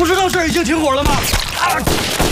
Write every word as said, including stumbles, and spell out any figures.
知道这儿已经停火了吗？啊